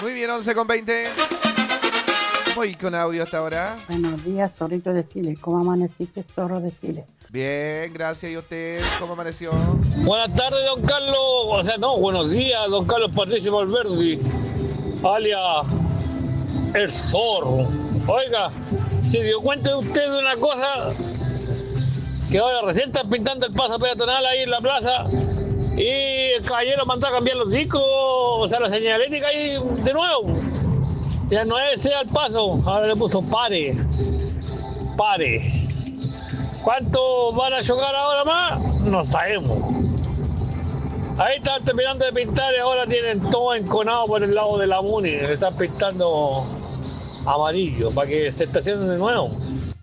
Muy bien, 11:20. Voy con audio hasta ahora. Buenos días, zorrito de Chile. ¿Cómo amaneciste, zorro de Chile? Bien, gracias. ¿Y usted cómo amaneció? Buenas tardes, don Carlos. O sea, no, buenos días, don Carlos Patricio Valverde, alias El Zorro. Oiga, ¿se dio cuenta usted de una cosa? Que ahora recién están pintando el paso peatonal ahí en la plaza y el caballero mandó a cambiar los discos, o sea, la señalética ahí de nuevo. Ya no es ese al paso, ahora le puso pare. Pare. ¿Cuánto van a chocar ahora más? No sabemos. Ahí están terminando de pintar y ahora tienen todo enconado por el lado de la Muni. Le están pintando amarillo para que se estacionen de nuevo.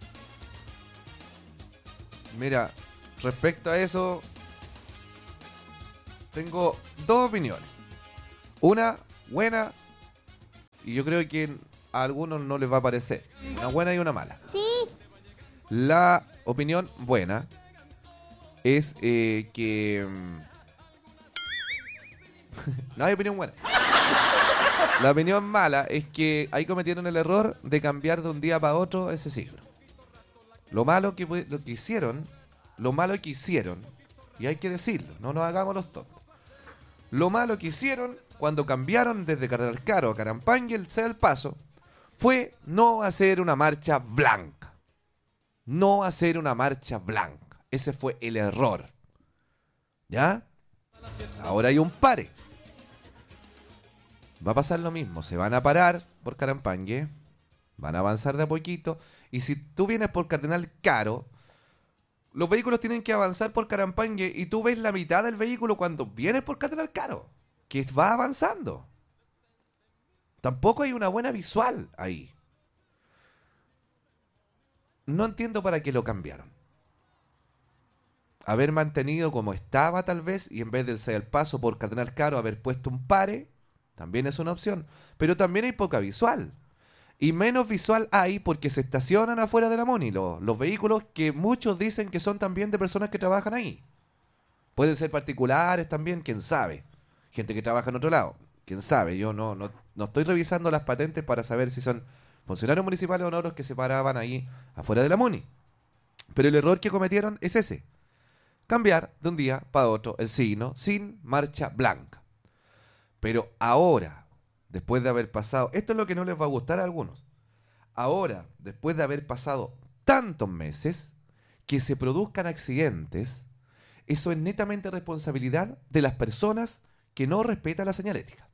Mira, respecto a eso, tengo dos opiniones. Una buena, y yo creo que a algunos no les va a parecer. Una buena y una mala. Sí. La opinión buena es que... no hay opinión buena. La opinión mala es que ahí cometieron el error de cambiar de un día para otro ese signo. Lo malo que hicieron, y hay que decirlo, no nos hagamos los tontos. Lo malo que hicieron cuando cambiaron desde Cardenal Caro a Carampán y el Sea del Paso fue no hacer una marcha blanca. No hacer una marcha blanca. Ese fue el error. ¿Ya? Ahora hay un pare. Va a pasar lo mismo. Se van a parar por Carampán, van a avanzar de a poquito. Y si tú vienes por Cardenal Caro, los vehículos tienen que avanzar por Carampán y tú ves la mitad del vehículo cuando vienes por Cardenal Caro, que va avanzando. Tampoco hay una buena visual ahí. No entiendo para qué lo cambiaron. Haber mantenido como estaba tal vez y en vez de ser el paso por Cardenal Caro haber puesto un pare, también es una opción. Pero también hay poca visual. Y menos visual hay porque se estacionan afuera de la Moni los vehículos que muchos dicen que son también de personas que trabajan ahí. Pueden ser particulares también, quién sabe. Gente que trabaja en otro lado, quién sabe. Yo no estoy revisando las patentes para saber si son funcionarios municipales o no los que se paraban ahí afuera de la Muni. Pero el error que cometieron es ese. Cambiar de un día para otro el signo sin marcha blanca. Pero ahora, después de haber pasado, esto es lo que no les va a gustar a algunos. Ahora, después de haber pasado tantos meses, que se produzcan accidentes, eso es netamente responsabilidad de las personas que no respetan la señalética.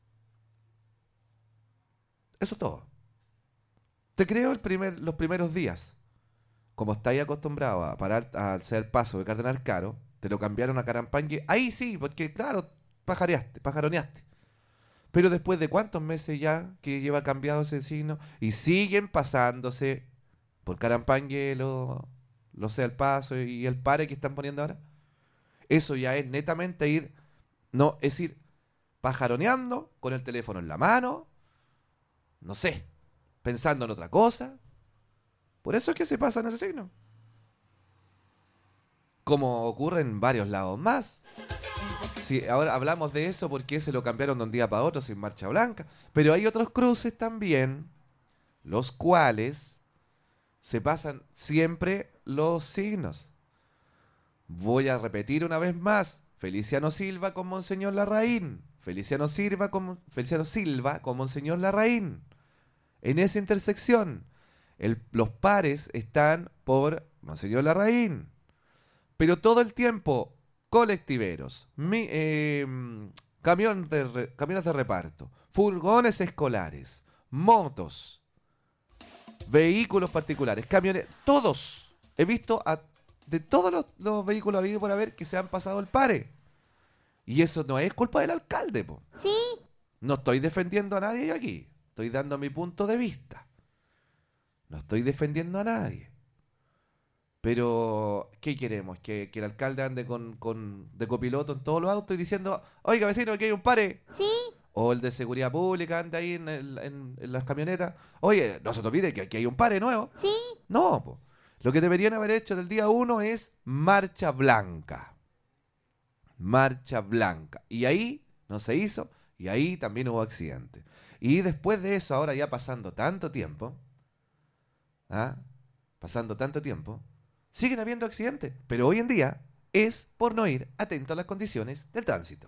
Eso es todo. Te creo los primeros días. Como estáis acostumbrado a parar al ser paso de Cardenal Caro, te lo cambiaron a Carampángue. Ahí sí, porque claro, pajaroneaste. Pero después de cuántos meses ya que lleva cambiado ese signo y siguen pasándose por Carampángue lo sea el paso y el pare que están poniendo ahora. Eso ya es netamente ir pajaroneando con el teléfono en la mano, no sé, pensando en otra cosa. Por eso es que se pasa en ese signo. Como ocurre en varios lados más. Sí, ahora hablamos de eso porque se lo cambiaron de un día para otro sin marcha blanca. Pero hay otros cruces también, los cuales se pasan siempre los signos. Voy a repetir una vez más. Feliciano Silva con Monseñor Larraín. Feliciano Silva con Monseñor Larraín. En esa intersección, los pares están por Monseñor Larraín. Pero todo el tiempo, colectiveros, camiones de reparto, furgones escolares, motos, vehículos particulares, camiones, todos. He visto de todos los vehículos habidos por haber que se han pasado el pare. Y eso no es culpa del alcalde, po. Sí. No estoy defendiendo a nadie yo aquí. Estoy dando mi punto de vista. No estoy defendiendo a nadie. Pero, ¿qué queremos? ¿Que el alcalde ande de copiloto en todos los autos y diciendo, oiga vecino, aquí hay un pare? Sí. O el de seguridad pública anda ahí en las camionetas. Oye, no se te olvide que aquí hay un pare nuevo. Sí. No, po. Lo que deberían haber hecho del día 1 es marcha blanca. Marcha blanca. Y ahí no se hizo y ahí también hubo accidente. Y después de eso, ahora ya pasando tanto tiempo, siguen habiendo accidentes. Pero hoy en día es por no ir atento a las condiciones del tránsito.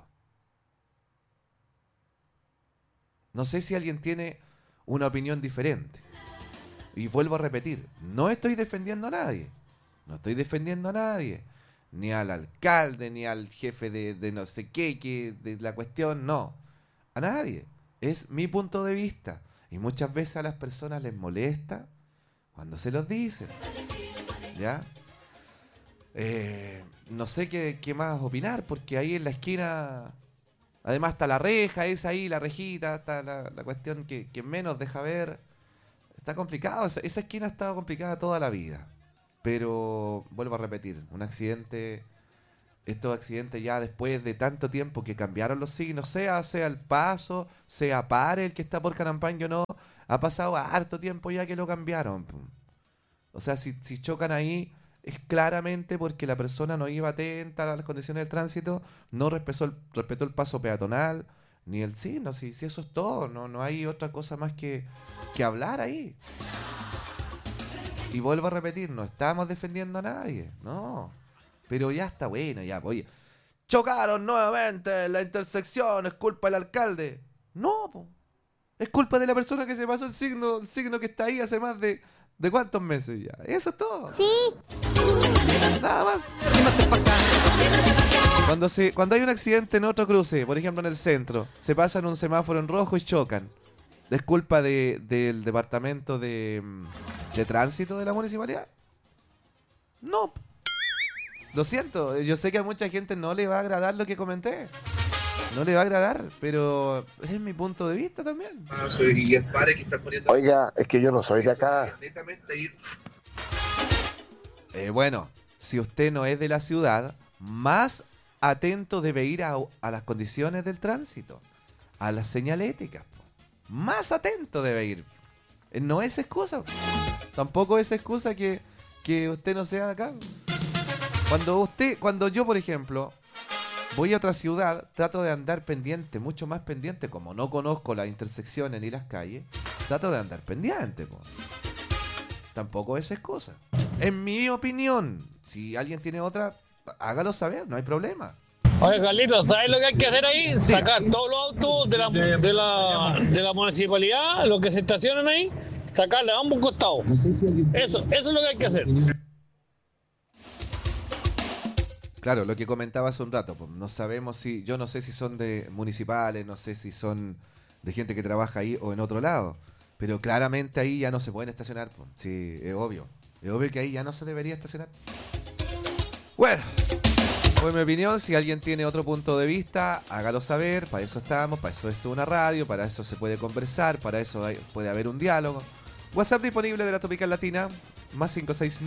No sé si alguien tiene una opinión diferente. Y vuelvo a repetir, no estoy defendiendo a nadie. No estoy defendiendo a nadie. Ni al alcalde, ni al jefe de no sé qué, de la cuestión, no. A nadie. Es mi punto de vista. Y muchas veces a las personas les molesta cuando se los dicen. ¿Ya? No sé qué más opinar, porque ahí en la esquina, además está la reja, es ahí la rejita, está la cuestión que menos deja ver. Está complicado, esa esquina ha estado complicada toda la vida. Pero vuelvo a repetir, un accidente, estos accidentes ya después de tanto tiempo que cambiaron los signos, sea el paso, sea pare el que está por Carampaño o no, ha pasado harto tiempo ya que lo cambiaron. O sea, si chocan ahí, es claramente porque la persona no iba atenta a las condiciones del tránsito, no respetó el paso peatonal, ni el signo, si eso es todo, no hay otra cosa más que hablar ahí. Y vuelvo a repetir, no estamos defendiendo a nadie, no. Pero ya está bueno, ya, oye, chocaron nuevamente en la intersección, es culpa del alcalde. No, po. Es culpa de la persona que se pasó el signo que está ahí hace más de cuántos meses ya. Eso es todo. Sí. Nada más. Cuando hay un accidente en otro cruce, por ejemplo en el centro, se pasan un semáforo en rojo y chocan. ¿Es culpa del departamento de tránsito de la municipalidad? No. Lo siento, yo sé que a mucha gente no le va a agradar lo que comenté. No le va a agradar, pero es mi punto de vista también. Oiga, es que yo no soy de acá. Bueno, si usted no es de la ciudad, más atento debe ir a las condiciones del tránsito, a las señaléticas. Más atento debe ir. No es excusa. Tampoco es excusa que usted no sea de acá. Cuando yo, por ejemplo, voy a otra ciudad, trato de andar pendiente, mucho más pendiente, como no conozco las intersecciones ni las calles, trato de andar pendiente, po. Tampoco es excusa. En mi opinión, si alguien tiene otra, hágalo saber, no hay problema. Oye, Carlitos, ¿sabes lo que hay que hacer ahí? Sacar todos los autos de la municipalidad, los que se estacionan ahí, sacarle a ambos costados. Eso es lo que hay que hacer. Claro, lo que comentaba hace un rato, pues, no sabemos yo no sé si son de municipales, no sé si son de gente que trabaja ahí o en otro lado, pero claramente ahí ya no se pueden estacionar, pues. Sí, es obvio que ahí ya no se debería estacionar. Bueno, fue mi opinión, si alguien tiene otro punto de vista, hágalo saber, para eso estamos, para eso esto es una radio, para eso se puede conversar, para eso puede haber un diálogo. WhatsApp disponible de la Tropical Latina, más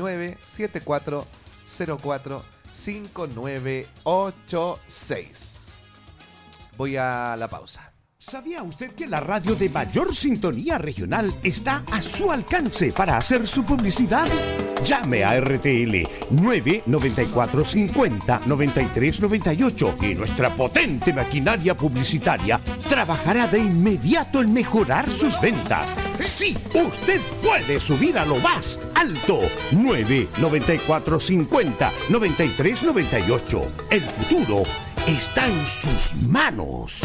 569-7404-5986. Voy a la pausa. ¿Sabía usted que la radio de mayor sintonía regional está a su alcance para hacer su publicidad? Llame a RTL 994 50 93 98 y nuestra potente maquinaria publicitaria trabajará de inmediato en mejorar sus ventas. Sí, usted puede subir a lo más alto. 994 50 93 98. El futuro está en sus manos.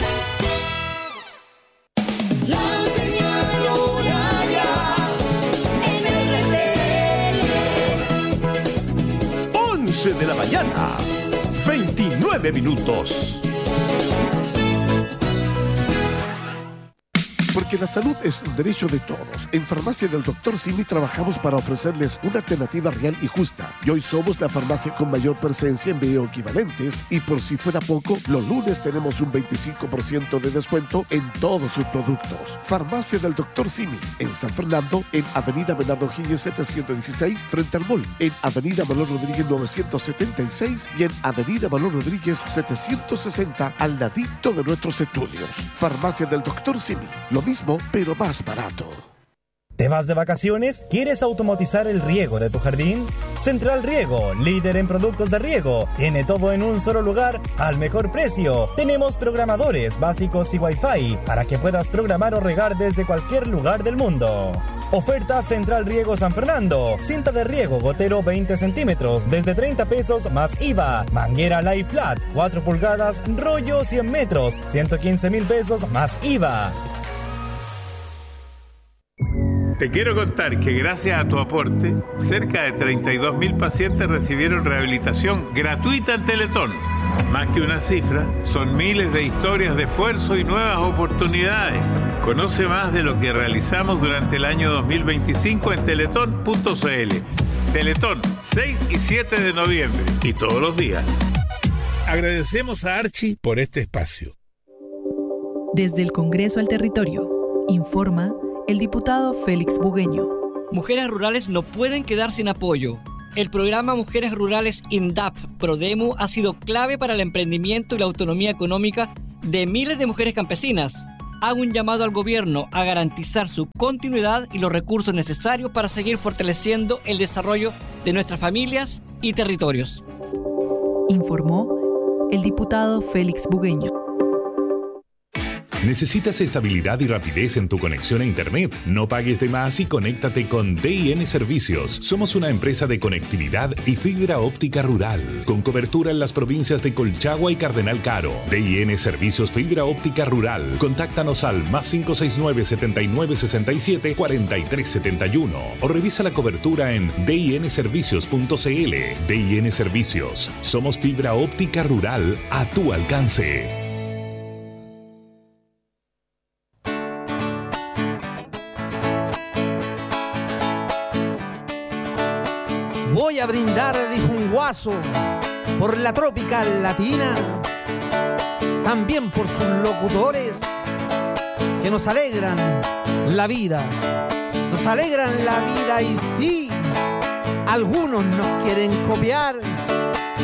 La señal horaria en RTL. 11 de la mañana, 29 minutos. Porque la salud es un derecho de todos. En Farmacia del Dr. Simi trabajamos para ofrecerles una alternativa real y justa. Y hoy somos la farmacia con mayor presencia en bioequivalentes. Y por si fuera poco, los lunes tenemos un 25% de descuento en todos sus productos. Farmacia del Dr. Simi, en San Fernando, en Avenida Bernardo Higgins 716, frente al mall. En Avenida Manuel Rodríguez 976 y en Avenida Manuel Rodríguez 760, al ladito de nuestros estudios. Farmacia del Dr. Simi. Lo mismo, pero más barato. ¿Te vas de vacaciones? ¿Quieres automatizar el riego de tu jardín? Central Riego, líder en productos de riego. Tiene todo en un solo lugar al mejor precio. Tenemos programadores básicos y Wi-Fi para que puedas programar o regar desde cualquier lugar del mundo. Oferta Central Riego San Fernando. Cinta de riego gotero 20 centímetros desde 30 pesos más IVA. Manguera Light Flat 4 pulgadas, rollo 100 metros, 115,000 pesos más IVA. Te quiero contar que gracias a tu aporte, cerca de 32.000 pacientes recibieron rehabilitación gratuita en Teletón. Más que una cifra, son miles de historias de esfuerzo y nuevas oportunidades. Conoce más de lo que realizamos durante el año 2025 en teletón.cl. Teletón, 6 y 7 de noviembre y todos los días. Agradecemos a Archie por este espacio. Desde el Congreso al Territorio, informa el diputado Félix Bugueño. Mujeres rurales no pueden quedar sin apoyo. El programa Mujeres Rurales INDAP Prodemu ha sido clave para el emprendimiento y la autonomía económica de miles de mujeres campesinas. Hago un llamado al gobierno a garantizar su continuidad y los recursos necesarios para seguir fortaleciendo el desarrollo de nuestras familias y territorios. Informó el diputado Félix Bugueño. ¿Necesitas estabilidad y rapidez en tu conexión a Internet? No pagues de más y conéctate con DIN Servicios. Somos una empresa de conectividad y fibra óptica rural, con cobertura en las provincias de Colchagua y Cardenal Caro. DIN Servicios Fibra Óptica Rural. Contáctanos al +569 7967 4371 o revisa la cobertura en dinservicios.cl. DIN Servicios. Somos fibra óptica rural a tu alcance. Voy a brindar, dijo un guaso, por la Tropical Latina, también por sus locutores que nos alegran la vida. Nos alegran la vida y sí, algunos nos quieren copiar,